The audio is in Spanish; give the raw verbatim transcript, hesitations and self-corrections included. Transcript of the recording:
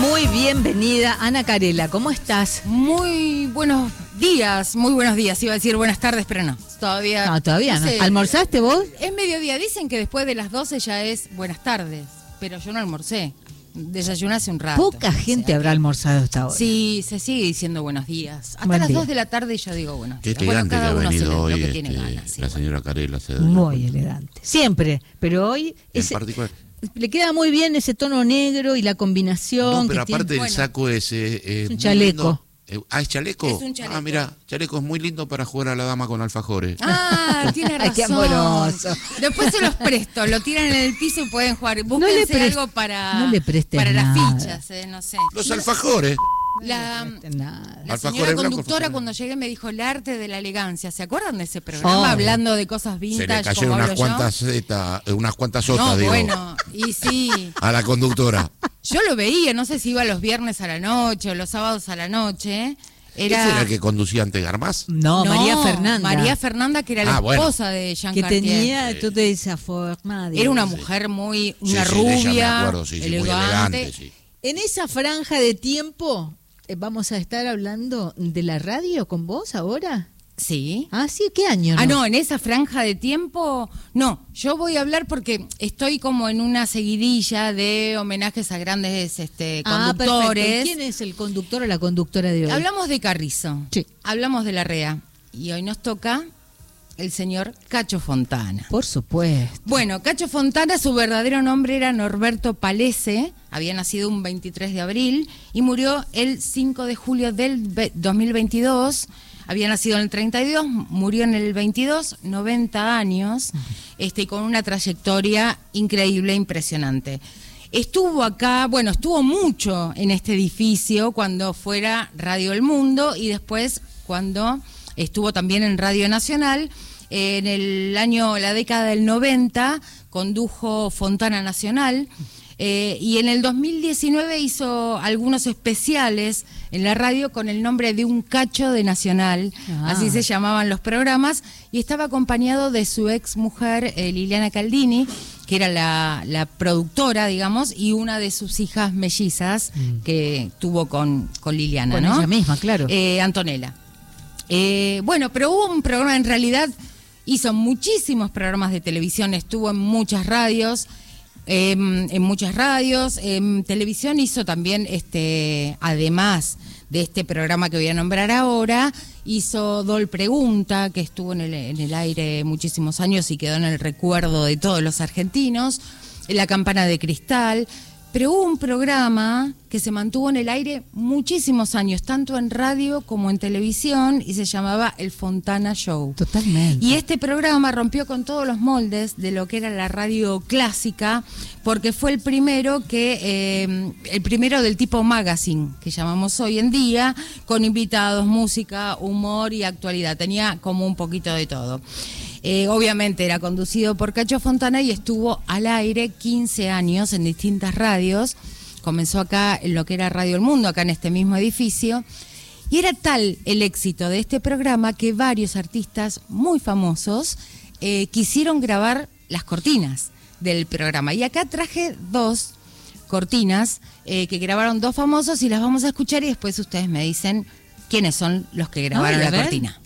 Muy bienvenida, Ana Carela, ¿cómo estás? Muy buenos días, muy buenos días, iba a decir buenas tardes, pero no, todavía... No, todavía no. no sé. ¿Almorzaste vos? Es mediodía, dicen que después de las doce ya es buenas tardes, pero yo no almorcé, desayuné hace un rato. Poca gente o sea, habrá almorzado hasta ahora. Sí, se sigue diciendo buenos días. Hasta Buen las día. dos de la tarde yo digo buenos días. Qué Bueno, elegante cada que ha uno venido se le- hoy lo que este, tiene ganas, sí, la bueno. señora Carela. se da Muy cuenta. elegante. Siempre, pero hoy En ese- particular. le queda muy bien ese tono negro y la combinación. No, pero que aparte tiene. el Bueno. saco es... eh, eh, Es un muy chaleco. lindo. Eh, ah, ¿es chaleco? Es un chaleco. Ah, mira, chaleco es muy lindo para jugar a la dama con alfajores. Ah, tiene razón. Ay, qué amoroso. Después se los presto, lo tiran en el piso y pueden jugar. Búsquense le prest- algo para, no le prestes para las nada. fichas, eh, no sé. Los alfajores. La, No preste nada. la Alfajores señora blancos, conductora alfajores. cuando llegué me dijo el arte de la elegancia. ¿Se acuerdan de ese programa? Oh. Hablando de cosas Se vintage le cayeron como unas hablo cuantas, zeta- eh, unas cuantas yo. sotas, No, digo, bueno, y sí. a la conductora. Yo lo veía, no sé si iba los viernes a la noche o los sábados a la noche. ¿Ese Era, era el que conducía ante Garmaz? No, María Fernanda. María Fernanda, que era la Ah, bueno. esposa de Jean que Cartier. tenía toda esa forma de... Era una mujer muy, Sí, una sí, de ella me rubia, acuerdo, sí, sí, muy elegante. elegante, sí. En esa franja de tiempo, eh, vamos a estar hablando de la radio con vos ahora. Sí. Ah, sí, ¿qué año? Ah, no, en esa franja de tiempo, no, yo voy a hablar porque estoy como en una seguidilla de homenajes a grandes este, Ah, perfecto. conductores. ¿Y quién es el conductor o la conductora de hoy? Hablamos de Carrizo, Sí. hablamos de Larrea y hoy nos toca el señor Cacho Fontana. Por supuesto. Bueno, Cacho Fontana, su verdadero nombre era Norberto Palese, había nacido un veintitrés de abril y murió el cinco de julio del ve- dos mil veintidós. Había nacido en el treinta y dos, murió en el veintidós, noventa años, este, y con una trayectoria increíble, impresionante. Estuvo acá, bueno, estuvo mucho en este edificio cuando fuera Radio El Mundo y después cuando estuvo también en Radio Nacional. Eh, en el año, la década del noventa, condujo Fontana Nacional. Eh, y en el dos mil diecinueve hizo algunos especiales en la radio con el nombre de Un Cacho de Nacional, Ah. así se llamaban los programas, y estaba acompañado de su ex mujer eh, Liliana Caldini, que era la, la productora, digamos, y una de sus hijas mellizas Mm. que tuvo con, con Liliana, Con ¿no? ella misma, claro. Eh, Antonella. Eh, bueno, pero hubo un programa, en realidad hizo muchísimos programas de televisión, estuvo en muchas radios, eh, en muchas radios, en televisión hizo también, este, además de este programa que voy a nombrar ahora, hizo Dol Pregunta, que estuvo en el, en el aire muchísimos años y quedó en el recuerdo de todos los argentinos, La Campana de Cristal. Pero hubo un programa que se mantuvo en el aire muchísimos años, tanto en radio como en televisión, y se llamaba El Fontana Show. Totalmente. Y este programa rompió con todos los moldes de lo que era la radio clásica, porque fue el primero que, eh, el primero del tipo magazine, que llamamos hoy en día, con invitados, música, humor y actualidad. Tenía como un poquito de todo. Eh, obviamente era conducido por Cacho Fontana y estuvo al aire quince años en distintas radios. Comenzó acá en lo que era Radio El Mundo, acá en este mismo edificio. Y era tal el éxito de este programa que varios artistas muy famosos eh, quisieron grabar las cortinas del programa. Y acá traje dos cortinas eh, que grabaron dos famosos y las vamos a escuchar y después ustedes me dicen quiénes son los que grabaron Ay, a la ver. cortina.